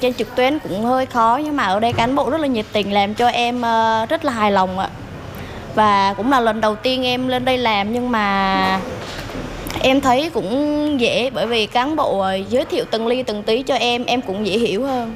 trên trực tuyến cũng hơi khó, nhưng mà ở đây cán bộ rất là nhiệt tình làm cho em rất là hài lòng ạ. Và cũng là lần đầu tiên em lên đây làm, nhưng mà em thấy cũng dễ, bởi vì cán bộ giới thiệu từng ly từng tí cho em cũng dễ hiểu hơn.